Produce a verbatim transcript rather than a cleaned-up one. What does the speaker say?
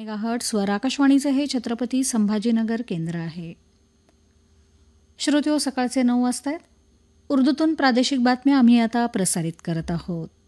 मेगाहर्ट्झवर आकाशवाणीचे हे छत्रपती संभाजीनगर केंद्र आहे. श्रोत्यो, सकाळचे नऊ वाजतायत. उर्दूतून प्रादेशिक बातम्या आम्ही आता प्रसारित करत आहोत.